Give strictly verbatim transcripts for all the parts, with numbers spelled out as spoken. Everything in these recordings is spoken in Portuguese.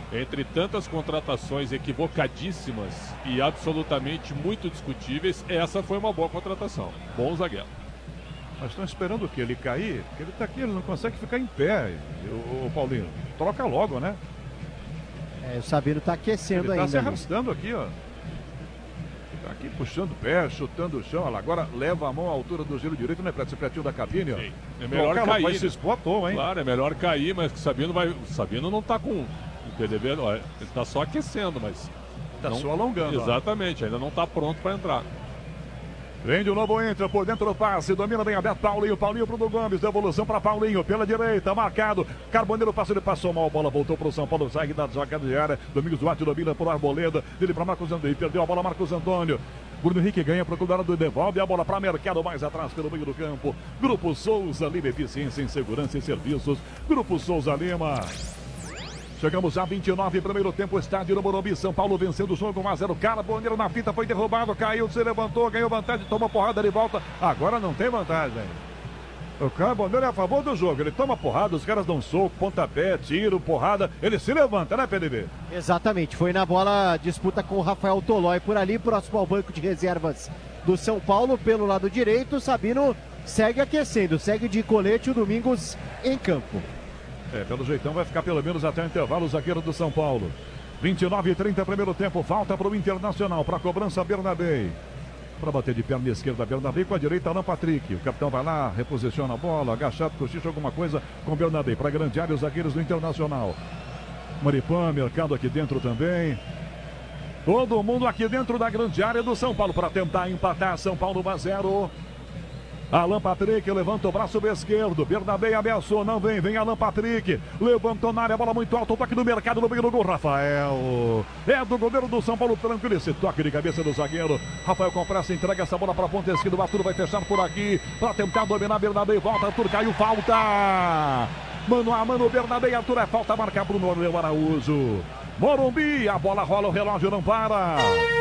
Entre tantas contratações equivocadíssimas e absolutamente muito discutíveis, essa foi uma boa contratação. Bom zagueiro. Mas estão esperando o quê? Ele cair? Porque ele está aqui, ele não consegue ficar em pé. O, o Paulinho, troca logo, né? É, o Sabino está aquecendo ele ainda. Ele está se arrastando aqui, ó. Tá aqui puxando o pé, chutando o chão. Olha lá, agora leva a mão à altura do giro direito, né, Preto? Esse pretinho da cabine, ó. Sim. É melhor Troca, cair. Vai né? se expor à toa, hein? Claro, é melhor cair, mas o Sabino vai. O Sabino não tá com. O P D V, ó, ele tá só aquecendo, mas. Tá não, só alongando. Exatamente, ó. Ainda não tá pronto para entrar. Vem de novo, entra por dentro do passe, domina bem aberto, Paulinho, Paulinho pro do Gomes, devolução para Paulinho, pela direita, marcado, Carboneiro passa, ele passou mal, a bola voltou pro São Paulo, sai da jogada de área, Domingos Duarte domina por Arboleda, dele para Marcos Antônio, perdeu a bola, Marcos Antônio, Bruno Henrique ganha para o do devolve a bola para Mercado, mais atrás pelo meio do campo, Grupo Souza Lima, eficiência em segurança e serviços, Grupo Souza Lima. Chegamos a vinte e nove, primeiro tempo, estádio no Morumbi, São Paulo vencendo o jogo um a zero, Carboneiro na fita, foi derrubado, caiu, se levantou, ganhou vantagem, tomou porrada, ele volta, agora não tem vantagem. O Carboneiro é a favor do jogo, ele toma porrada, os caras dão soco, pontapé, tiro, porrada, ele se levanta, né, P D B? Exatamente, foi na bola, disputa com o Rafael Tolói por ali, próximo ao banco de reservas do São Paulo, pelo lado direito, Sabino segue aquecendo, segue de colete o Domingos em campo. É, pelo jeitão vai ficar pelo menos até o intervalo o zagueiro do São Paulo. vinte e nove e trinta, primeiro tempo, falta para o Internacional, para a cobrança Bernabé. Para bater de perna esquerda, Bernabé, com a direita, Alan Patrick. O capitão vai lá, reposiciona a bola, agachado, cochicha alguma coisa com Bernabé. Para grande área, os zagueiros do Internacional. Maripã, Mercado aqui dentro também. Todo mundo aqui dentro da grande área do São Paulo para tentar empatar. São Paulo um a zero. Alan Patrick levanta o braço esquerdo, Bernabé ameaçou, não vem, vem Alan Patrick, levantou na área, bola muito alta, o toque do Mercado no meio do gol, Rafael, é do goleiro do São Paulo, tranquilo, esse toque de cabeça do zagueiro, Rafael com pressa, entrega essa bola para a ponta esquerda, o Arthur vai fechar por aqui, para tentar dominar, Bernabé, volta, Arthur caiu, falta, mano a mano, Bernabé, Arthur, é falta, marca Bruno Araújo, Morumbi, a bola rola, o relógio não para.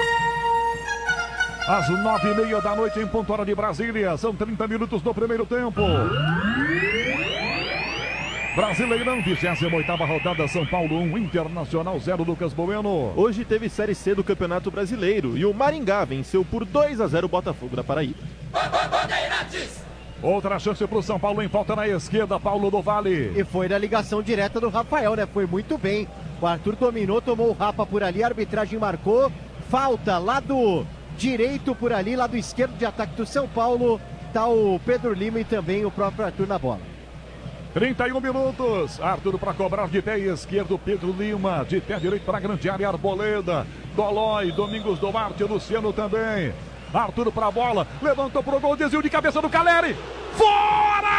Às nove e meia da noite em ponto hora de Brasília. São trinta minutos do primeiro tempo. Brasileirão, vigésima oitava rodada, São Paulo um, Internacional zero, Lucas Bueno. Hoje teve Série C do Campeonato Brasileiro e o Maringá venceu por dois a zero o Botafogo da Paraíba. Outra chance para o São Paulo em falta na esquerda, Paulo do Vale. E foi na ligação direta do Rafael, né? Foi muito bem. O Arthur dominou, tomou o Rapa por ali, a arbitragem marcou. Falta lá do direito por ali, lado esquerdo de ataque do São Paulo, tá o Pedro Lima e também o próprio Arthur na bola. trinta e um minutos, Arthur para cobrar de pé esquerdo, Pedro Lima, de pé direito para a grande área, Arboleda, Dolói, Domingos Duarte, Luciano também. Arthur para a bola, levantou pro gol, desvio de cabeça do Caleri, fora!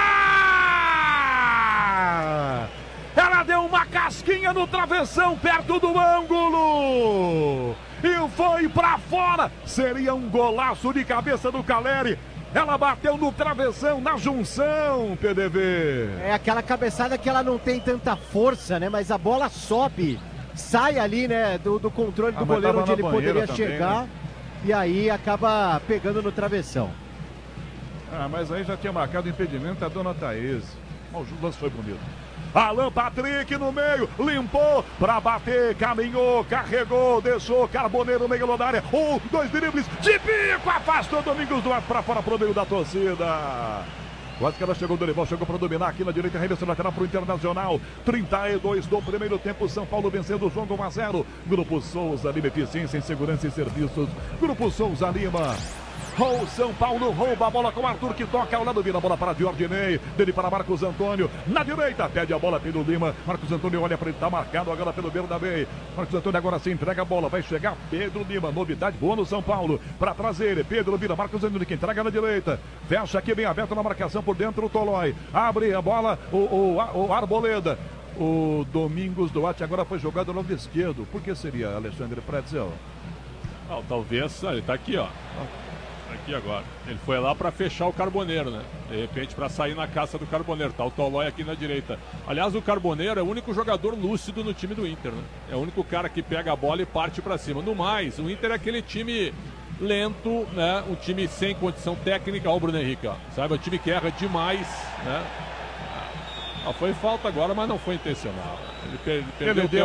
Ela deu uma casquinha no travessão, perto do ângulo. E foi pra fora. Seria um golaço de cabeça do Caleri. Ela bateu no travessão, na junção, P D V. É aquela cabeçada que ela não tem tanta força, né? Mas a bola sobe, sai ali, né? Do, do controle do ah, goleiro onde ele poderia também, chegar. Né? E aí acaba pegando no travessão. Ah, mas aí já tinha marcado impedimento a dona Thaís. O lance foi bonito. Alan Patrick no meio, limpou para bater, caminhou, carregou, deixou Carboneiro no meio da área. Um, dois dribles, de bico, afastou Domingos Duarte para fora pro meio da torcida. Quase que ela chegou do Dorival, chegou para dominar aqui na direita, arremesso lateral para o Internacional. trinta e dois do primeiro tempo, São Paulo vencendo o jogo um a zero. Grupo Souza Lima, eficiência em segurança e serviços. Grupo Souza Lima. O São Paulo rouba a bola com o Arthur que toca ao lado, vira a bola para Diordinei, dele para Marcos Antônio, na direita, pede a bola Pedro Lima, Marcos Antônio olha para ele, tá marcado agora pelo Bernabé, Marcos Antônio agora sim entrega a bola, vai chegar Pedro Lima, novidade boa no São Paulo, para trazer, Pedro vira, Marcos Antônio que entrega na direita, fecha aqui bem aberto na marcação por dentro o Tolói, abre a bola, o, o, o Arboleda, o Domingos Duarte agora foi jogado no lado esquerdo, por que seria Alexandre Pretzel? Ah, talvez, ele tá aqui ó, aqui agora, ele foi lá para fechar o Carboneiro, né? De repente para sair na caça do Carboneiro, tá o Tolói aqui na direita. Aliás, o Carboneiro é o único jogador lúcido no time do Inter, né? É o único cara que pega a bola e parte para cima. No mais, o Inter é aquele time lento, né? Um time sem condição técnica, ó o Bruno Henrique, ó. Sabe, o time que erra demais, né? Ah, foi falta agora, mas não foi intencional. Ele, per ele perdeu ele tempo